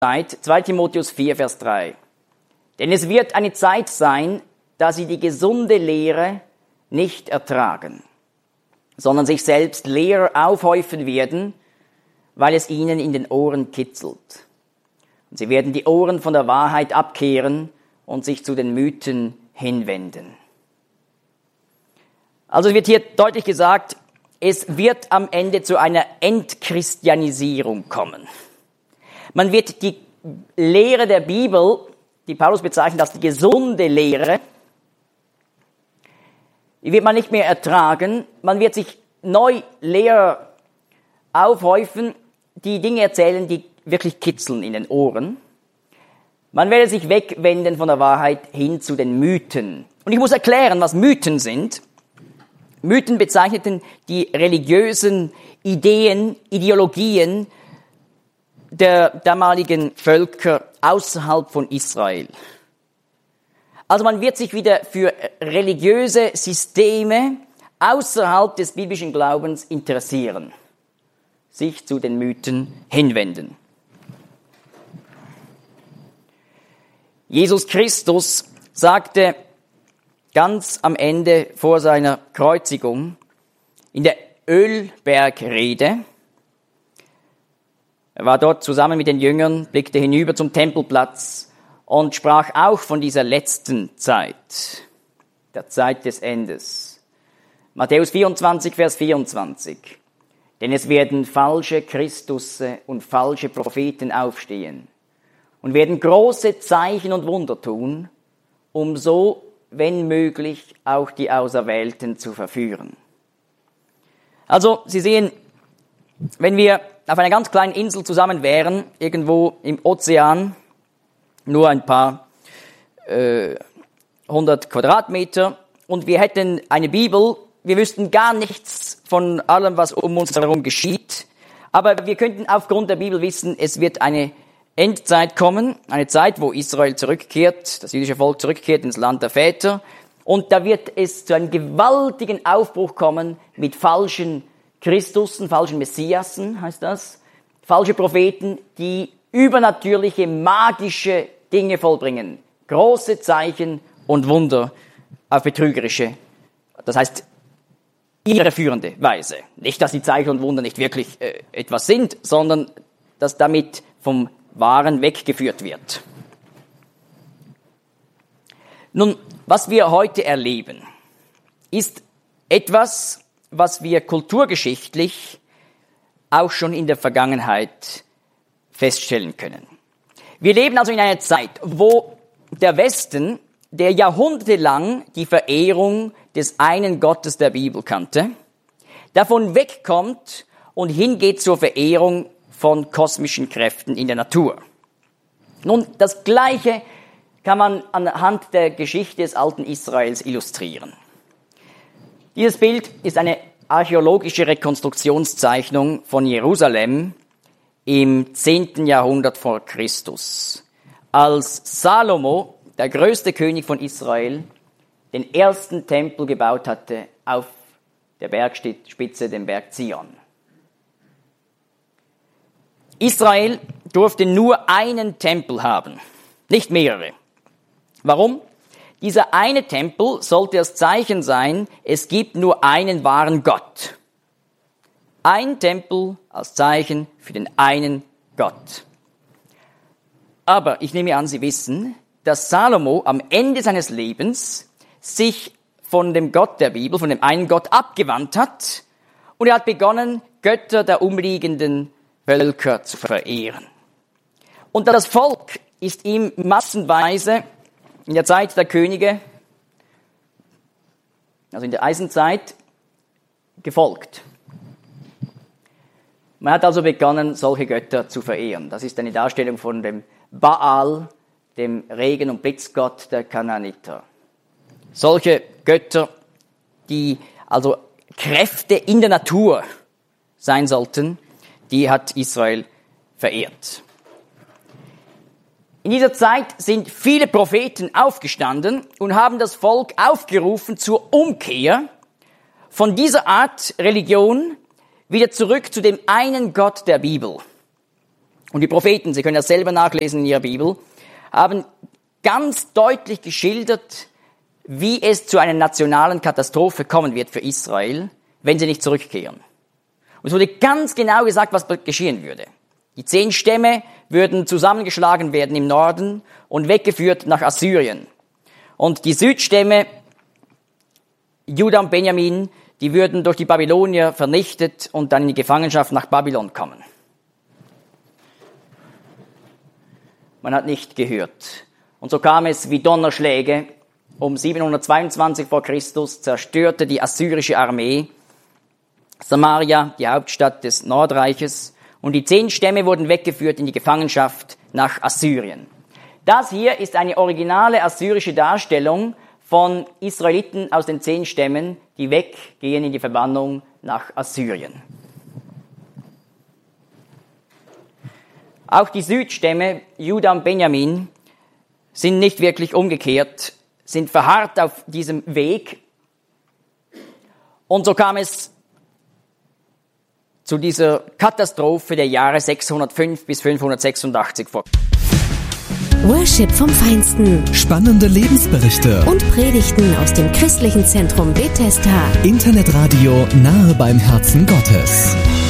Zeit, 2 Timotheus 4, Vers 3. Denn es wird eine Zeit sein, da sie die gesunde Lehre nicht ertragen, sondern sich selbst Lehrer aufhäufen werden, weil es ihnen in den Ohren kitzelt. Und sie werden die Ohren von der Wahrheit abkehren und sich zu den Mythen hinwenden. Also wird hier deutlich gesagt, es wird am Ende zu einer Entchristianisierung kommen. Man wird die Lehre der Bibel, die Paulus bezeichnet als die gesunde Lehre, die wird man nicht mehr ertragen. Man wird sich neu Lehrer aufhäufen, die Dinge erzählen, die wirklich kitzeln in den Ohren. Man werde sich wegwenden von der Wahrheit hin zu den Mythen. Und ich muss erklären, was Mythen sind. Mythen bezeichneten die religiösen Ideen, Ideologien der damaligen Völker außerhalb von Israel. Also man wird sich wieder für religiöse Systeme außerhalb des biblischen Glaubens interessieren, sich zu den Mythen hinwenden. Jesus Christus sagte ganz am Ende vor seiner Kreuzigung in der Ölbergrede, er war dort zusammen mit den Jüngern, blickte hinüber zum Tempelplatz und sprach auch von dieser letzten Zeit, der Zeit des Endes. Matthäus 24, Vers 24. Denn es werden falsche Christusse und falsche Propheten aufstehen und werden große Zeichen und Wunder tun, um so, wenn möglich, auch die Auserwählten zu verführen. Also, Sie sehen, wenn wir auf einer ganz kleinen Insel zusammen wären, irgendwo im Ozean, nur ein paar 100 Quadratmeter, und wir hätten eine Bibel, wir wüssten gar nichts von allem, was um uns herum geschieht, aber wir könnten aufgrund der Bibel wissen, es wird eine Endzeit kommen, eine Zeit, wo Israel zurückkehrt, das jüdische Volk zurückkehrt ins Land der Väter, und da wird es zu einem gewaltigen Aufbruch kommen mit falschen Christussen, falschen Messiasen, heißt das, falsche Propheten, die übernatürliche, magische Dinge vollbringen, große Zeichen und Wunder auf betrügerische, das heißt irreführende Weise. Nicht, dass die Zeichen und Wunder nicht wirklich etwas sind, sondern dass damit vom Wahren weggeführt wird. Nun, was wir heute erleben, ist etwas, was wir kulturgeschichtlich auch schon in der Vergangenheit feststellen können. Wir leben also in einer Zeit, wo der Westen, der jahrhundertelang die Verehrung des einen Gottes der Bibel kannte, davon wegkommt und hingeht zur Verehrung von kosmischen Kräften in der Natur. Nun, das Gleiche kann man anhand der Geschichte des alten Israels illustrieren. Dieses Bild ist eine archäologische Rekonstruktionszeichnung von Jerusalem im 10. Jahrhundert vor Christus, als Salomo, der größte König von Israel, den ersten Tempel gebaut hatte auf der Bergspitze, dem Berg Zion. Israel durfte nur einen Tempel haben, nicht mehrere. Warum? Dieser eine Tempel sollte das Zeichen sein, es gibt nur einen wahren Gott. Ein Tempel als Zeichen für den einen Gott. Aber ich nehme an, Sie wissen, dass Salomo am Ende seines Lebens sich von dem Gott der Bibel, von dem einen Gott abgewandt hat und er hat begonnen, Götter der umliegenden Völker zu verehren. Und das Volk ist ihm massenweise in der Zeit der Könige, also in der Eisenzeit, gefolgt. Man hat also begonnen, solche Götter zu verehren. Das ist eine Darstellung von dem Baal, dem Regen- und Blitzgott der Kanaaniter. Solche Götter, die also Kräfte in der Natur sein sollten, die hat Israel verehrt. In dieser Zeit sind viele Propheten aufgestanden und haben das Volk aufgerufen zur Umkehr von dieser Art Religion wieder zurück zu dem einen Gott der Bibel. und die Propheten, Sie können das selber nachlesen in Ihrer Bibel, haben ganz deutlich geschildert, wie es zu einer nationalen Katastrophe kommen wird für Israel, wenn sie nicht zurückkehren. Und es wurde ganz genau gesagt, was geschehen würde. Die 10 Stämme würden zusammengeschlagen werden im Norden und weggeführt nach Assyrien. Und die Südstämme, Juda und Benjamin, die würden durch die Babylonier vernichtet und dann in die Gefangenschaft nach Babylon kommen. Man hat nicht gehört. Und so kam es wie Donnerschläge. Um 722 vor Christus zerstörte die assyrische Armee Samaria, die Hauptstadt des Nordreiches, und die 10 Stämme wurden weggeführt in die Gefangenschaft nach Assyrien. Das hier ist eine originale assyrische Darstellung von Israeliten aus den 10 Stämmen, die weggehen in die Verbannung nach Assyrien. Auch die Südstämme, Juda und Benjamin, sind nicht wirklich umgekehrt, sind verharrt auf diesem Weg. Und so kam es zu dieser Katastrophe der Jahre 605 bis 586 vor. Worship vom Feinsten. Spannende Lebensberichte Und Predigten aus dem christlichen Zentrum Bethesda. Internetradio nahe beim Herzen Gottes.